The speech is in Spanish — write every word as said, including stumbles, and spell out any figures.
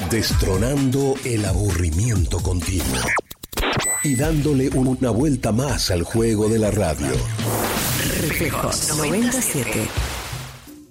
Destronando el aburrimiento continuo y dándole una vuelta más al juego de la radio. Reflejos noventa y siete.